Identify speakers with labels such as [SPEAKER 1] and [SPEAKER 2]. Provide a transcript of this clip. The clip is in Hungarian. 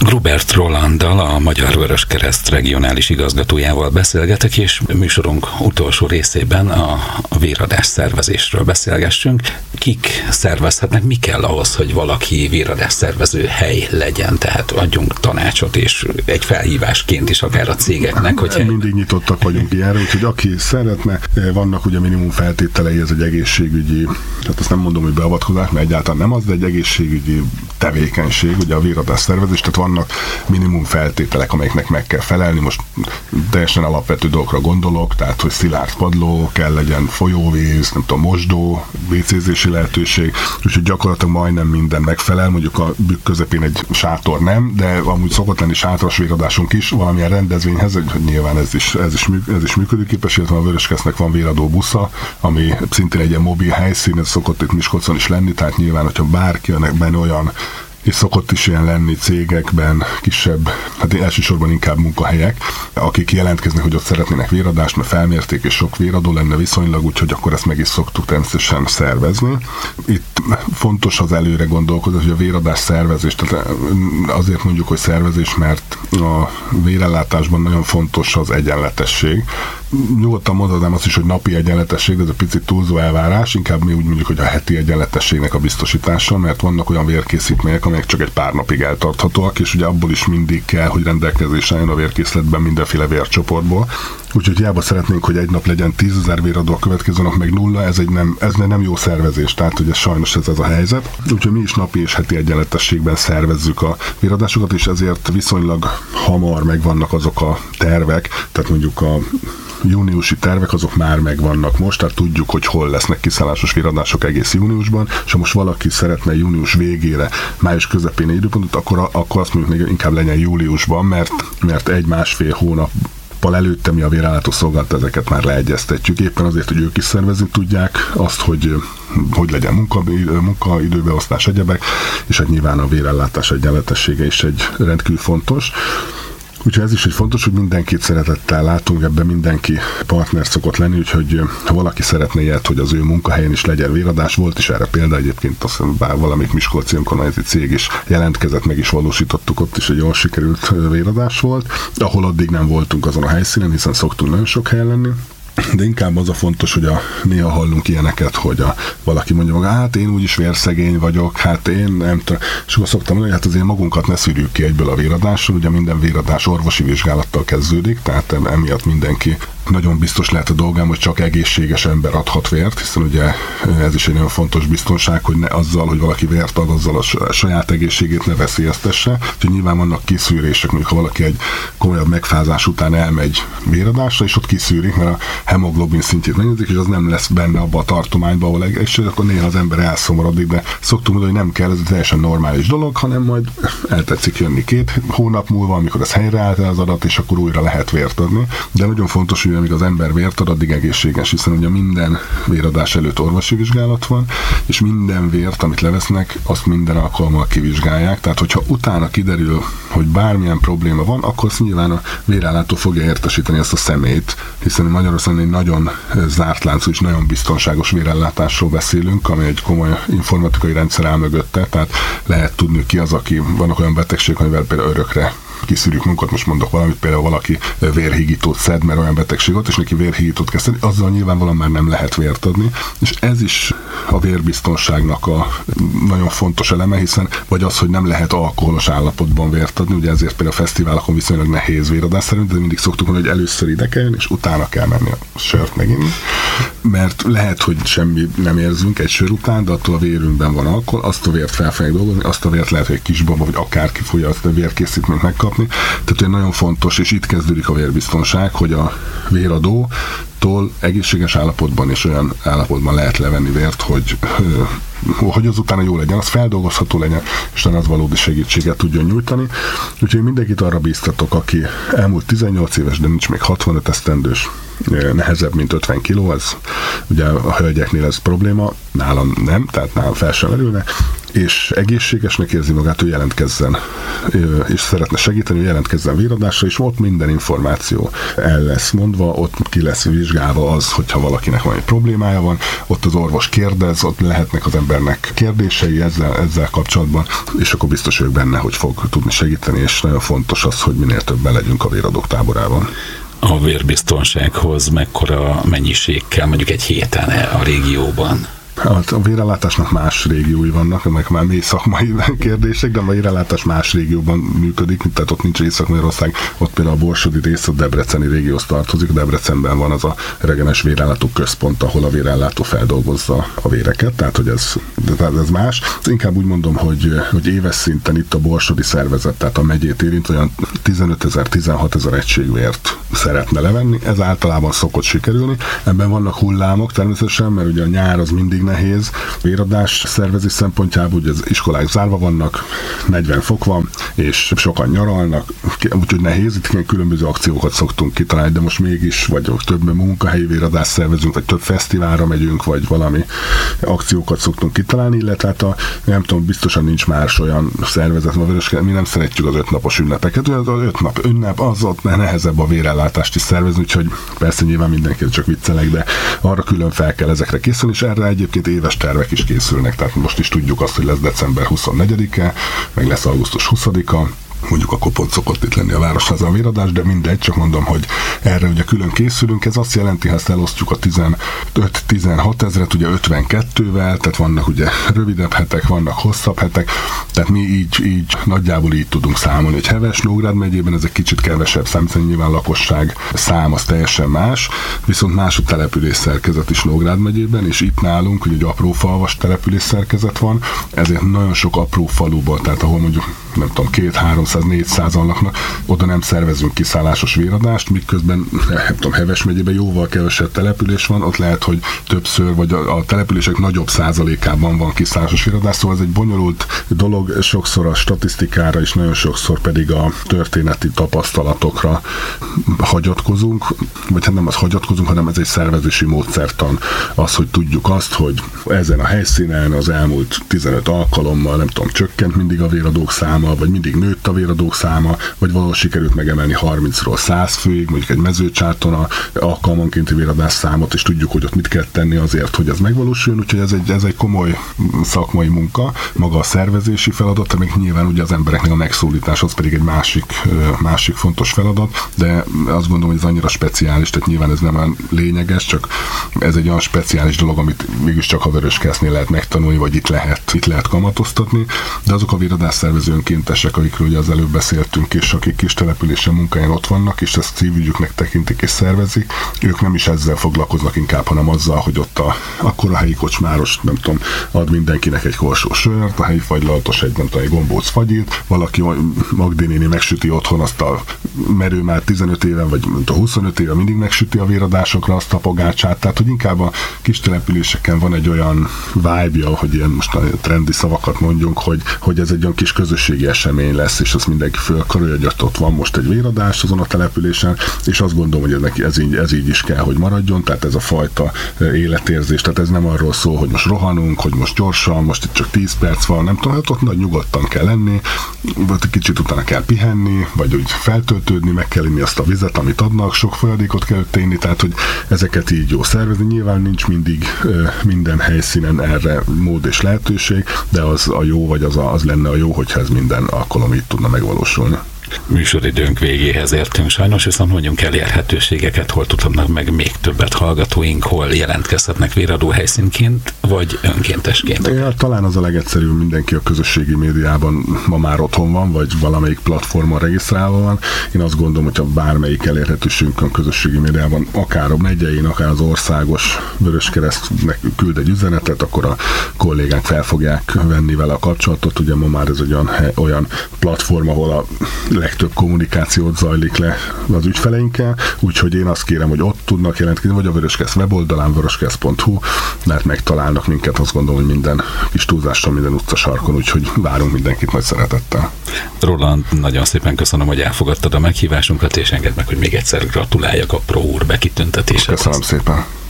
[SPEAKER 1] Grubert Rolanddal, a Magyar Vöröskereszt regionális igazgatójával beszélgetek, és műsorunk utolsó részében a véradás szervezésről beszélgessünk. Kik szervezhetnek, mi kell ahhoz, hogy valaki véradás szervező hely legyen, tehát adjunk tanácsot, és egy felhívásként is akár a cégeknek. Hogy
[SPEAKER 2] mindig nyitottak vagyunk ilyenre, úgyhogy aki szeretne, vannak ugye minimum feltételei, ez egy egészségügyi, hát azt nem mondom, hogy beavatkozás, mert egyáltalán nem az, de egy egészségügyi tevékenység, ugye a véradás szervezés, tehát vannak minimum feltételek, amelyeknek meg kell felelni. Most teljesen alapvető dolgokra gondolok, tehát hogy szilárd padló, kell legyen folyóvíz, nem tudom, mosdó, WC-zési lehetőség, úgyhogy gyakorlatilag majdnem minden megfelel, mondjuk a bükk közepén egy sátor nem, de amúgy szokott lenni sátras véradásunk is, valamilyen rendezvényhez, hogy nyilván ez is működőképes, illetve a Vöröskeresztnek van véradó busza, ami szintén egy ilyen mobil helyszín, ez szokott itt Miskolcon is lenni, tehát nyilván, hogyha bárki benne olyan, és szokott is ilyen lenni cégekben, kisebb, hát elsősorban inkább munkahelyek, akik jelentkeznek, hogy ott szeretnének véradást, mert felmérték, és sok véradó lenne viszonylag, úgyhogy akkor ezt meg is szoktuk természetesen szervezni. Itt fontos az előre gondolkodás, hogy a véradás szervezés, tehát azért mondjuk, hogy szervezés, mert a vérellátásban nagyon fontos az egyenletesség. Nyugodtan mondhatnám azt is, hogy napi egyenletesség, de ez egy picit túlzó elvárás, inkább mi úgy mondjuk, hogy a heti egyenletességnek a biztosítása, mert vannak olyan vérkészítmények, amelyek csak egy pár napig eltarthatóak, és ugye abból is mindig kell, hogy rendelkezésre álljon a vérkészletben mindenféle vércsoportból. Úgyhogy hiába szeretnénk, hogy egy nap legyen 10 000 véradó, a következő nap meg 0, ez nem jó szervezés, tehát ugye sajnos ez a helyzet. Úgyhogy mi is napi és heti egyenletességben szervezzük a véradásokat, és ezért viszonylag hamar megvannak azok a tervek, tehát mondjuk a júniusi tervek azok már megvannak most, tehát tudjuk, hogy hol lesznek kiszállásos véradások egész júniusban, és ha most valaki szeretne június végére, május közepén egy időpontot, akkor azt mondjuk, hogy inkább legyen júliusban, mert egy-másfél hónappal előtte mi a vérellátó szolgálat ezeket már leegyeztetjük, éppen azért, hogy ők is szervezni tudják azt, hogy legyen munkaidőbeosztás, egyebek, és hát nyilván a vérellátás egyenletessége is egy rendkívül fontos. Úgyhogy ez is egy fontos, hogy mindenkit szeretettel látunk, ebben mindenki partner szokott lenni, úgyhogy ha valaki szeretné ilyet, hogy az ő munkahelyen is legyen véradás, volt is erre példa egyébként, azt hiszem, bár valamelyik miskolci önkormányzati cég is jelentkezett, meg is valósítottuk, ott is egy jól sikerült véradás volt, ahol addig nem voltunk azon a helyszínen, hiszen szoktunk nagyon sok helyen lenni. De inkább az a fontos, hogy néha hallunk ilyeneket, hogy valaki mondja maga, hát én úgyis vérszegény vagyok, hát én nem tudom. És akkor szoktam mondani, hogy hát azért magunkat ne szűrjük ki egyből a véradásról, ugye minden véradás orvosi vizsgálattal kezdődik, tehát emiatt mindenki nagyon biztos lehet a dolgám, hogy csak egészséges ember adhat vért, hiszen ugye ez is egy nagyon fontos biztonság, hogy ne azzal, hogy valaki vért ad, azzal a saját egészségét ne veszélyeztesse. Úgyhogy nyilván vannak kiszűrések, mondjuk ha valaki egy komolyabb megfázás után elmegy véradásra, és ott kiszűrik, mert a hemoglobin szintjét megnézik, és az nem lesz benne abba a tartományba, ahol egészség, akkor néha az ember elszomorodik, de szoktunk mondani, hogy nem kell, ez egy teljesen normális dolog, hanem majd eltetszik jönni 2 hónap múlva, amikor ez helyreállt az adat, és akkor újra lehet vért adni. De nagyon fontos, hogy amíg az ember vért ad, addig egészséges, hiszen ugye minden véradás előtt orvosi vizsgálat van, és minden vért, amit levesznek, azt minden alkalommal kivizsgálják, tehát hogyha utána kiderül, hogy bármilyen probléma van, akkor nyilván a vérellátó fogja értesíteni ezt a személyt, hiszen Magyarországon egy nagyon zárt láncú és nagyon biztonságos vérellátásról beszélünk, ami egy komoly informatikai rendszer áll mögötte, tehát lehet tudni, ki az, aki vannak olyan betegségek, amivel például örökre kiszűrjük munkat, most mondok valamit, például valaki vérhigítót szed, mert olyan betegség volt, és neki vérhigítót kezd szedni, azzal nyilvánvalóan már nem lehet vért adni, és ez is a vérbiztonságnak a nagyon fontos eleme, hiszen vagy az, hogy nem lehet alkoholos állapotban vért adni, ugye ezért például a fesztiválokon viszonylag nehéz véradás szerint, de mindig szoktuk mondani, hogy először ide kell jönni, és utána kell menni a sört megint, mert lehet, hogy semmi nem érzünk egy sör után, de attól a vérünkben van alkohol, azt a vért fel fogják dolgozni, azt a vért lehet, hogy egy kisbaba, vagy akárki fogja azt a vérkészítményt megkapni. Tehát nagyon fontos, és itt kezdődik a vérbiztonság, hogy a véradótól egészséges állapotban és olyan állapotban lehet levenni vért, hogy azután jó legyen, az feldolgozható legyen, és az valódi segítséget tudjon nyújtani. Úgyhogy mindenkit arra bíztatok, aki elmúlt 18 éves, de nincs még 65 esztendős, nehezebb, mint 50 kg, ez ugye a hölgyeknél ez probléma, nálam nem, tehát nálam fel sem merülne, és egészségesnek érzi magát, hogy jelentkezzen, és szeretne segíteni, hogy jelentkezzen véradásra, és ott minden információ el lesz mondva, ott ki lesz vizsgálva az, hogyha valakinek valami problémája van, ott az orvos kérdez, ott lehetnek az embernek kérdései ezzel kapcsolatban, és akkor biztos vagyok benne, hogy fog tudni segíteni, és nagyon fontos az, hogy minél többen legyünk a véradók táborában.
[SPEAKER 1] A vérbiztonsághoz mekkora mennyiség kell mondjuk egy héten a régióban?
[SPEAKER 2] A vérellátásnak más régiói vannak, amelyek már mély szakmai kérdések, de a vérellátás más régióban működik, tehát ott nincs Észak-Magyarország, ott például a borsodi rész a debreceni régióhoz tartozik, Debrecenben van az a regenes vérellátó központ, ahol a vérellátó feldolgozza a véreket, tehát hogy ez más. Inkább úgy mondom, hogy éves szinten itt a borsodi szervezet, tehát a megyét érint, olyan 15 000-16 000 egységvért szeretne levenni, ez általában szokott sikerülni. Ebben vannak hullámok természetesen, mert ugye a nyár az mindig nehéz. Véradás szervezés szempontjából, ugye az iskolák zárva vannak, 40 fok van, és sokan nyaralnak, úgyhogy nehéz, itt különböző akciókat szoktunk kitalálni, de most mégis, vagy több munkahelyi véradást szervezünk, vagy több fesztiválra megyünk, vagy valami akciókat szoktunk kitalálni, illetve hát nem tudom, biztosan nincs más olyan szervezet, mi nem szeretjük az 5 napos ünnepeket, az 5 nap ünnep, az ott nehezebb a vérellátást is szervezni, úgyhogy persze nyilván mindenki csak viccelek, de arra külön fel kell ezekre készülni, és erre egyébként éves tervek is készülnek, tehát most is tudjuk azt, hogy lesz december 24-e, meg lesz augusztus 20-a, mondjuk akkor pont szokott itt lenni a Városháza a véradás, de mindegy, csak mondom, hogy erre ugye külön készülünk, ez azt jelenti, ha ezt elosztjuk a 15-16 ezret, ugye 52-vel, tehát vannak ugye rövidebb hetek, vannak hosszabb hetek, tehát mi így nagyjából így tudunk számolni, hogy Heves, Nógrád megyében ez egy kicsit kevesebb szám, hiszen nyilván lakosság szám az teljesen más, viszont más a település szerkezet is Nógrád megyében, és itt nálunk ugye egy apró falvas település szerkezet van, ezért nagyon sok apró faluban, tehát ahol mondjuk nem tudom, 200-300-400-an laknak, oda nem szervezünk kiszállásos véradást, miközben nem tudom, Heves megyében jóval kevesebb település van, ott lehet, hogy többször, vagy a települések nagyobb százalékában van kiszállásos véradás, szóval ez egy bonyolult dolog, sokszor a statisztikára és nagyon sokszor pedig a történeti tapasztalatokra hagyatkozunk, vagy hát nem az hagyatkozunk, hanem ez egy szervezési módszertan, az, hogy tudjuk azt, hogy ezen a helyszínen az elmúlt 15 alkalommal, nem tudom, csökkent mindig a véradók száma, vagy mindig nőtt a véradók száma, vagy valahol sikerült megemelni 30-ról 100 főig, mondjuk egy Mezőcsáton a alkalmankénti véradás számot, és tudjuk, hogy ott mit kell tenni azért, hogy ez megvalósuljon, úgyhogy ez egy komoly szakmai munka, maga a szervezési feladat, még nyilván ugye az embereknek a megszólítás az pedig egy másik fontos feladat, de azt gondolom, hogy ez annyira speciális, tehát nyilván ez nem olyan lényeges, csak ez egy olyan speciális dolog, amit mégiscsak a Vöröskeresztnél lehet megtanulni, vagy itt lehet kamatoztatni, de azok a véradás szervező önkéntesek, akikről ugye az előbb beszéltünk, és akik kis településen munkáján ott vannak, és ezt szívügyüknek tekintik és szervezik, ők nem is ezzel foglalkoznak inkább, hanem azzal, hogy ott akkor a helyi kocsmáros, nem tudom, ad mindenkinek egy korsó sört, a helyi fagylaltos egy, nem tudom, egy gombóc fagyit, valaki Magdi néni megsüti otthon azt a merő már 15 éve, vagy 25 éve mindig megsüti a véradásokra azt a pogácsát, tehát hogy inkább a kis településeken van egy olyan vibe-ja, hogy ilyen most a trendi szavakat mondjunk, hogy ez egy olyan kis közösségi esemény lesz, és azt mindenki fölkarolja, hogy ott van most egy véradás azon a településen, és azt gondolom, hogy ez így is kell, hogy maradjon, tehát ez a fajta életérzés, tehát ez nem arról szól, hogy most rohanunk, hogy most gyorsan, most itt csak 10 perc van, nem tudom, hát ott nagy nyugodtan kell lenni, vagy kicsit utána kell pihenni, vagy úgy feltöltődni, meg kell inni azt a vizet, amit adnak, sok folyadékot kell inni, tehát hogy ezeket így jó szervezni. Nyilván nincs mindig minden helyszínen erre mód és lehetőség, de az a jó, vagy az lenne a jó, hogyha ez minden alkalom így tudna megvalósulni.
[SPEAKER 1] Műsoridőnk végéhez értünk sajnos, viszont mondjunk elérhetőségeket, hol tudhatnak meg még többet hallgatóink, hol jelentkezhetnek véradó helyszínként, vagy önkéntesként.
[SPEAKER 2] Ja, talán az a legegyszerűbb, mindenki a közösségi médiában ma már otthon van, vagy valamelyik platformon regisztrálva van. Én azt gondolom, hogyha bármelyik elérhetőségünkön közösségi médiában, akár a megyei, akár az országos Vöröskeresztnek küld egy üzenetet, akkor a kollégák fel fogják venni vele a kapcsolatot. Ugye ma már ez egy olyan platform, ahol a legtöbb kommunikációt zajlik le az ügyfeleinkkel, úgyhogy én azt kérem, hogy ott tudnak jelentkezni, vagy a Vöröskereszt weboldalán, vöröskereszt.hu, mert megtalálnak minket, azt gondolom, hogy minden kis túlzással, minden utcasarkon, úgyhogy várunk mindenkit nagy szeretettel.
[SPEAKER 1] Roland, nagyon szépen köszönöm, hogy elfogadtad a meghívásunkat, és engedd meg, hogy még egyszer gratuláljak a Pro Úr bekitüntetéshez.
[SPEAKER 2] Köszönöm szépen.